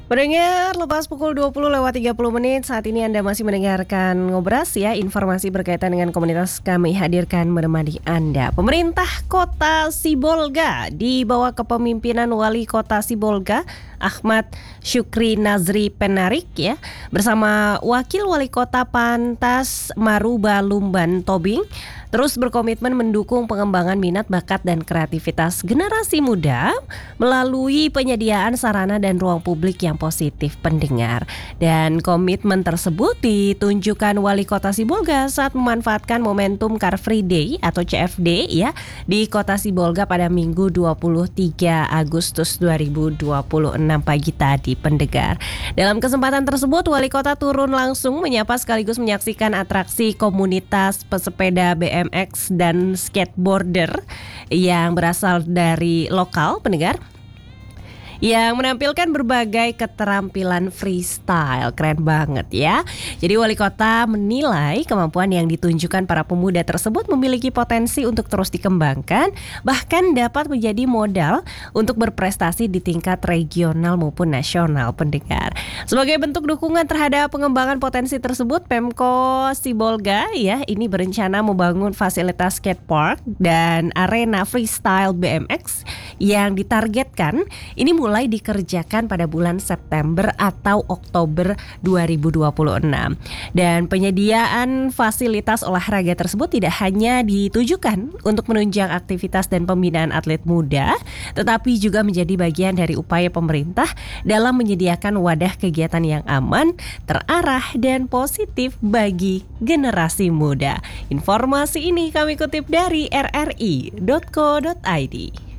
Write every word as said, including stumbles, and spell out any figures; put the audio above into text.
Pendengar, lepas pukul dua puluh lewat tiga puluh menit, saat ini Anda masih mendengarkan Ngobras ya, informasi berkaitan dengan komunitas kami hadirkan menemani Anda. Pemerintah Kota Sibolga di bawah kepemimpinan Wali Kota Sibolga, Ahmad Syukri Nazri Penarik ya, bersama Wakil Wali Kota Pantas Maruba Lumban Tobing, terus berkomitmen mendukung pengembangan minat, bakat, dan kreativitas generasi muda melalui penyediaan sarana dan ruang publik yang positif pendengar. Dan komitmen tersebut ditunjukkan Wali Kota Sibolga saat memanfaatkan momentum Car Free Day atau C F D ya di Kota Sibolga pada Minggu dua puluh tiga Agustus dua ribu dua puluh enam pagi tadi pendengar. Dalam kesempatan tersebut Wali Kota turun langsung menyapa sekaligus menyaksikan atraksi komunitas pesepeda B M X dan skateboarder yang berasal dari lokal pendengar, yang menampilkan berbagai keterampilan freestyle. Keren banget ya. Jadi Wali Kota menilai kemampuan yang ditunjukkan para pemuda tersebut memiliki potensi untuk terus dikembangkan, bahkan dapat menjadi modal untuk berprestasi di tingkat regional maupun nasional pendengar. Sebagai bentuk dukungan terhadap pengembangan potensi tersebut, Pemko Sibolga ya ini berencana membangun fasilitas skatepark dan arena freestyle B M X yang ditargetkan ini mulai dikerjakan pada bulan September atau Oktober dua ribu dua puluh enam. Dan penyediaan fasilitas olahraga tersebut tidak hanya ditujukan untuk menunjang aktivitas dan pembinaan atlet muda, tetapi juga menjadi bagian dari upaya pemerintah dalam menyediakan wadah kegiatan yang aman, terarah, dan positif bagi generasi muda. Informasi ini kami kutip dari r r i dot co dot i d.